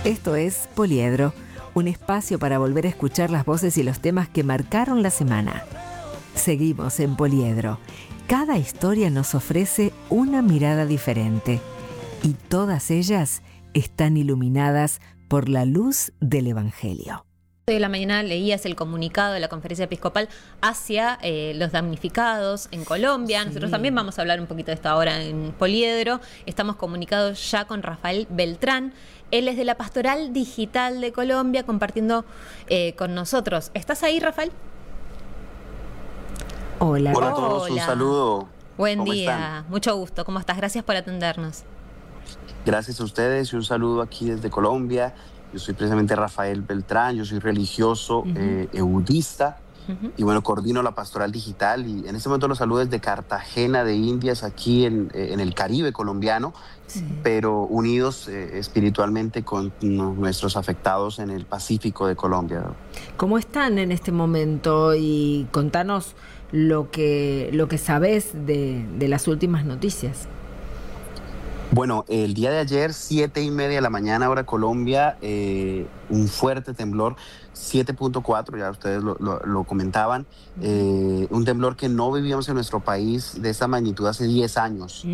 Esto es Poliedro, un espacio para volver a escuchar las voces y los temas que marcaron la semana. Seguimos en Poliedro. Cada historia nos ofrece una mirada diferente y todas ellas están iluminadas por la luz del Evangelio. De la mañana leías el comunicado de la Conferencia Episcopal hacia los damnificados en Colombia. Sí. Nosotros también vamos a hablar un poquito de esto ahora en Poliedro. Estamos comunicados ya con Rafael Beltrán. Él es de la Pastoral Digital de Colombia, compartiendo con nosotros. ¿Estás ahí, Rafael? Hola. Hola a todos, un saludo. Buen día, están? Mucho gusto. ¿Cómo estás? Gracias por atendernos. Gracias a ustedes y un saludo aquí desde Colombia. Yo soy precisamente Rafael Beltrán, yo soy religioso, eudista, y bueno, coordino la Pastoral Digital, y en este momento los saludo desde Cartagena de Indias, aquí en el Caribe colombiano, pero unidos espiritualmente con nuestros afectados en el Pacífico de Colombia. ¿Cómo están en este momento? Y contanos lo que sabés de las últimas noticias. Bueno, el día de ayer, 7:30 de la mañana, hora Colombia, un fuerte temblor, 7.4, ya ustedes lo comentaban, un temblor que no vivíamos en nuestro país de esta magnitud hace 10 años.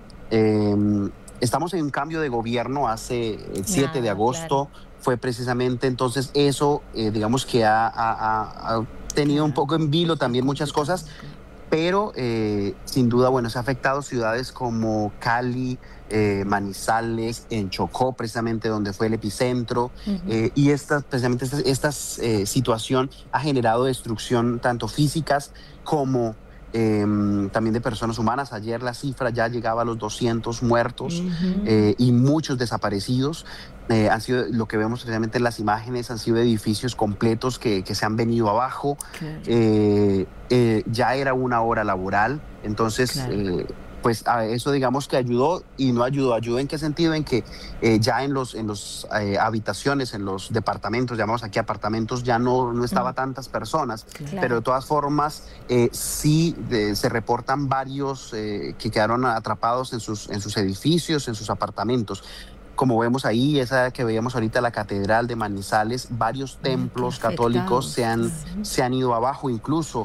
Estamos en un cambio de gobierno hace el 7 de agosto, claro. Fue precisamente entonces eso, digamos que ha tenido un poco en vilo también muchas cosas, pero sin duda, bueno, se ha afectado ciudades como Cali, Manizales, en Chocó, precisamente donde fue el epicentro, y esta situación ha generado destrucción tanto físicas como también de personas humanas. Ayer la cifra ya llegaba a los 200 muertos y muchos desaparecidos. Han sido, lo que vemos precisamente en las imágenes, han sido edificios completos que se han venido abajo. Claro. Ya era una hora laboral, entonces claro. Pues a eso digamos que ayudó y no ayudó. ¿Ayudó en qué sentido? En que ya en los habitaciones, en los departamentos, llamamos aquí apartamentos, ya no estaba tantas personas, claro. Pero de todas formas sí se reportan varios que quedaron atrapados en sus edificios, en sus apartamentos. Como vemos ahí, esa que veíamos ahorita, la Catedral de Manizales, varios templos católicos se han ido abajo, incluso.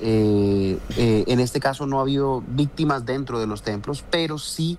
En este caso no ha habido víctimas dentro de los templos, pero sí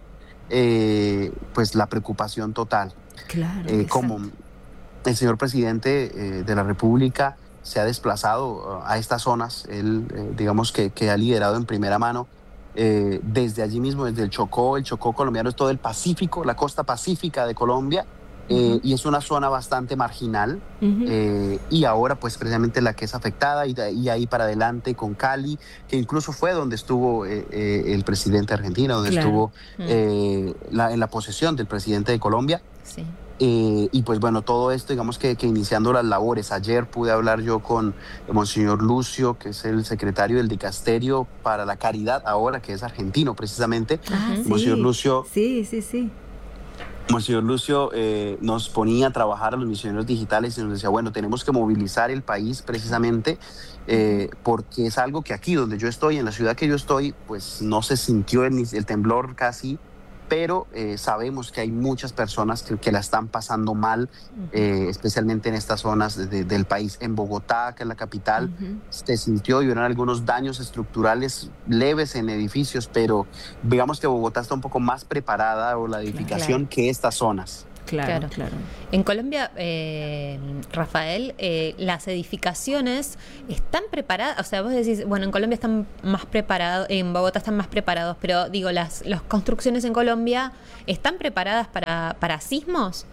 pues la preocupación total. Claro, como el señor presidente de la República se ha desplazado a estas zonas, él digamos que ha liderado en primera mano desde allí mismo, desde el Chocó colombiano, es todo el Pacífico, la costa pacífica de Colombia. Y es una zona bastante marginal, y ahora pues precisamente la que es afectada, y ahí para adelante con Cali, que incluso fue donde estuvo el presidente argentino, donde estuvo en la posesión del presidente de Colombia. Sí. Y pues bueno, todo esto digamos que iniciando las labores. Ayer pude hablar yo con Monseñor Lucio, que es el secretario del Dicasterio para la Caridad ahora, que es argentino precisamente. Monseñor Lucio. Sí. Monseñor Lucio nos ponía a trabajar a los misioneros digitales y nos decía, bueno, tenemos que movilizar el país precisamente porque es algo que aquí donde yo estoy, en la ciudad que yo estoy, pues no se sintió el temblor casi, pero sabemos que hay muchas personas que la están pasando mal, especialmente en estas zonas del país. En Bogotá, que es la capital, se sintió y hubieron algunos daños estructurales leves en edificios, pero digamos que Bogotá está un poco más preparada, o la edificación, que estas zonas. Claro. En Colombia, Rafael, las edificaciones están preparadas, o sea, vos decís, bueno, en Colombia están más preparados, en Bogotá están más preparados, pero digo, las construcciones en Colombia ¿están preparadas para sismos?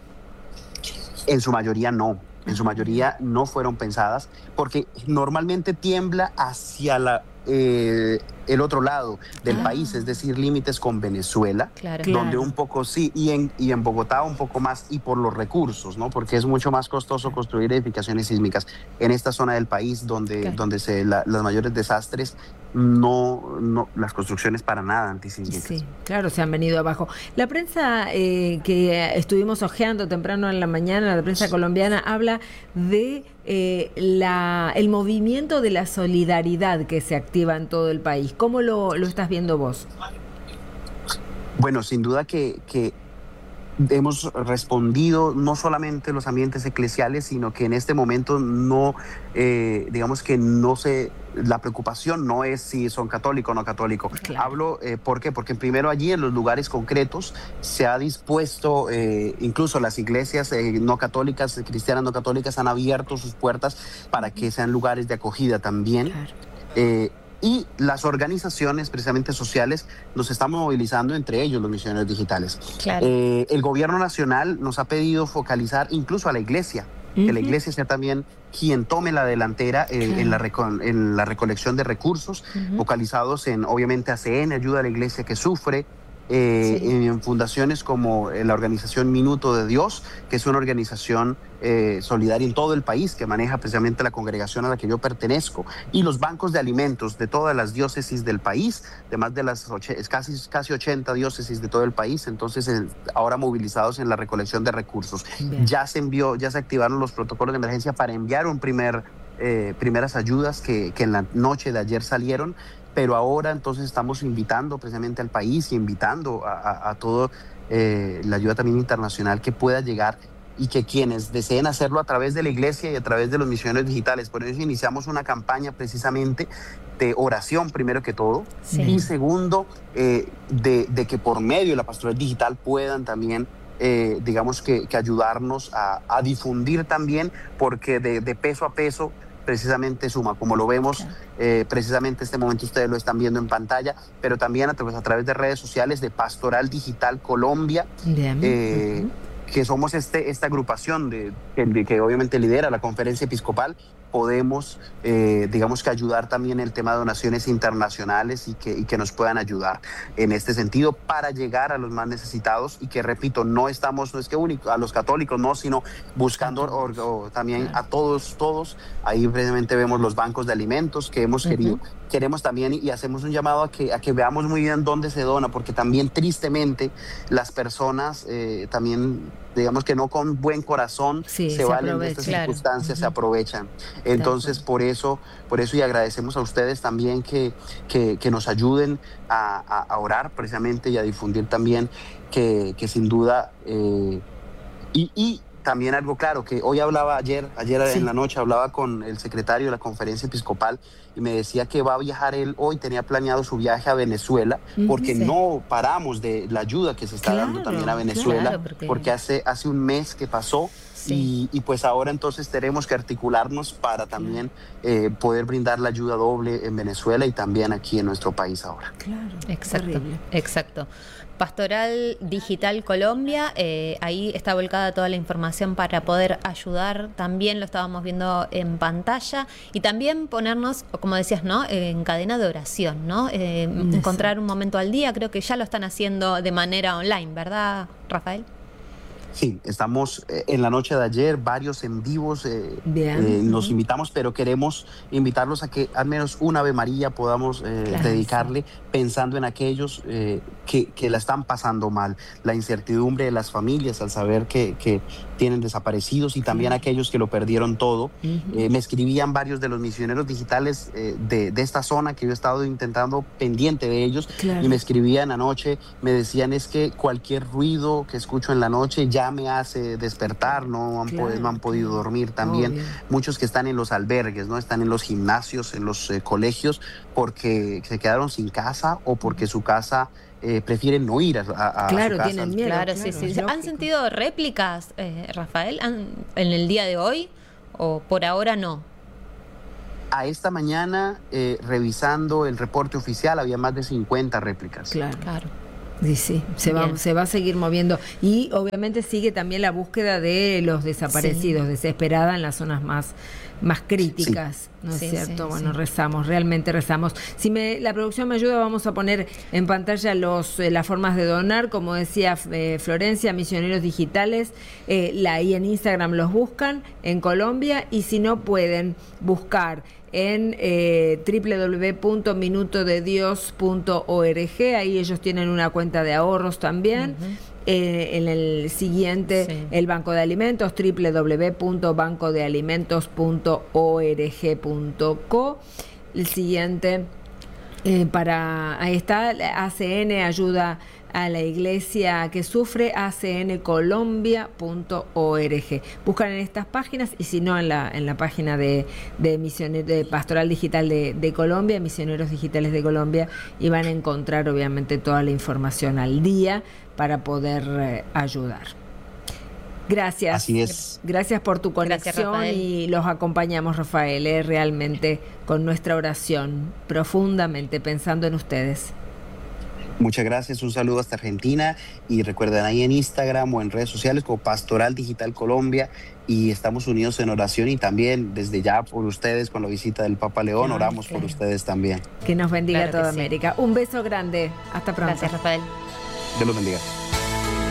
En su mayoría no. En su mayoría no fueron pensadas, porque normalmente tiembla hacia el otro lado del país, es decir, límites con Venezuela, donde un poco sí, y en Bogotá un poco más, y por los recursos, ¿no? Porque es mucho más costoso construir edificaciones sísmicas en esta zona del país donde los mayores desastres, no las construcciones para nada antisísmicas. Sí, claro, se han venido abajo. La prensa que estuvimos hojeando temprano en la mañana, la prensa colombiana, habla de el movimiento de la solidaridad que se activa en todo el país. ¿Cómo lo estás viendo vos? Bueno, sin duda que hemos respondido no solamente los ambientes eclesiales, sino que en este momento no, digamos que no se, la preocupación no es si son católicos o no católicos. Claro. Hablo, ¿por qué? Porque primero allí en los lugares concretos se ha dispuesto, incluso las iglesias no católicas, cristianas no católicas, han abierto sus puertas para que sean lugares de acogida también. Claro. Y las organizaciones precisamente sociales nos estamos movilizando, entre ellos los misioneros digitales. Claro. El gobierno nacional nos ha pedido focalizar incluso a la iglesia, que la iglesia sea también quien tome la delantera en la recolección de recursos, focalizados en, obviamente, ACN, ayuda a la iglesia que sufre, en fundaciones como la organización Minuto de Dios, que es una organización solidaria en todo el país, que maneja precisamente la congregación a la que yo pertenezco, y los bancos de alimentos de todas las diócesis del país, de más de las casi 80 diócesis de todo el país, entonces ahora movilizados en la recolección de recursos. Bien. Ya se activaron los protocolos de emergencia para enviar primeras ayudas que en la noche de ayer salieron, pero ahora entonces estamos invitando precisamente al país y invitando a toda la ayuda también internacional que pueda llegar, y que quienes deseen hacerlo a través de la iglesia y a través de los misioneros digitales. Por eso iniciamos una campaña precisamente de oración, primero que todo, y segundo, de que por medio de la pastoral digital puedan también digamos que ayudarnos a difundir también, porque de peso a peso precisamente suma, como lo vemos. Precisamente este momento ustedes lo están viendo en pantalla, pero también a través de redes sociales de Pastoral Digital Colombia, que somos esta agrupación que obviamente lidera la Conferencia Episcopal. Podemos, digamos que ayudar también el tema de donaciones internacionales y que nos puedan ayudar en este sentido para llegar a los más necesitados, y que, repito, no es que único a los católicos, no, sino buscando también a todos. Ahí precisamente vemos los bancos de alimentos que hemos queremos también, y hacemos un llamado a que veamos muy bien dónde se dona, porque también tristemente las personas también, digamos que no con buen corazón, se valen de estas circunstancias, se aprovechan. Entonces, por eso, y agradecemos a ustedes también que nos ayuden a orar precisamente y a difundir también, que sin duda, y también algo claro, que hoy hablaba ayer en la noche, hablaba con el secretario de la Conferencia Episcopal, y me decía que va a viajar él hoy, tenía planeado su viaje a Venezuela, porque no paramos de la ayuda que se está dando también a Venezuela, porque hace un mes que pasó. Y pues ahora entonces tenemos que articularnos para también poder brindar la ayuda doble en Venezuela y también aquí en nuestro país ahora. Claro, exacto. Pastoral Digital Colombia, ahí está volcada toda la información para poder ayudar. También lo estábamos viendo en pantalla, y también ponernos, como decías, ¿no?, en cadena de oración, ¿no? Encontrar un momento al día. Creo que ya lo están haciendo de manera online, ¿verdad, Rafael? Sí, estamos en la noche de ayer, varios en vivos, nos invitamos, pero queremos invitarlos a que al menos una Ave María podamos dedicarle, pensando en aquellos que la están pasando mal, la incertidumbre de las familias al saber que tienen desaparecidos, y también aquellos que lo perdieron todo. Me escribían varios de los misioneros digitales de esta zona, que yo he estado intentando pendiente de ellos, y me escribían anoche, me decían, es que cualquier ruido que escucho en la noche ya me hace despertar, no han podido dormir. También muchos que están en los albergues, ¿no? Están en los gimnasios, en los colegios, porque se quedaron sin casa, o porque su casa prefieren no ir a su casa. Tienen miedo. Sí. ¿Han sentido réplicas, Rafael, en el día de hoy, o por ahora no? A esta mañana, revisando el reporte oficial, había más de 50 réplicas. Claro. Sí, se va a seguir moviendo, y obviamente sigue también la búsqueda de los desaparecidos, desesperada en las zonas más críticas, ¿no es cierto? Realmente rezamos. Si la producción me ayuda, vamos a poner en pantalla las formas de donar, como decía Florencia, Misioneros Digitales, ahí en Instagram los buscan, en Colombia, y si no, pueden buscar en www.minutodedios.org. Ahí ellos tienen una cuenta de ahorros también. En el siguiente, el Banco de Alimentos, www.bancodealimentos.org.co. El siguiente, ahí está, ACN, ayuda a la iglesia que sufre, acncolombia.org. Buscan en estas páginas y si no en la página de Pastoral Digital de Colombia, Misioneros Digitales de Colombia, y van a encontrar obviamente toda la información al día para poder ayudar. Gracias. Así es. Gracias por tu conexión y los acompañamos, Rafael, realmente con nuestra oración, profundamente pensando en ustedes. Muchas gracias, un saludo hasta Argentina y recuerden ahí en Instagram o en redes sociales como Pastoral Digital Colombia, y estamos unidos en oración y también desde ya por ustedes con la visita del Papa León, oramos por ustedes también. Que nos bendiga toda América. Un beso grande, hasta pronto. Gracias, Rafael. Dios los bendiga.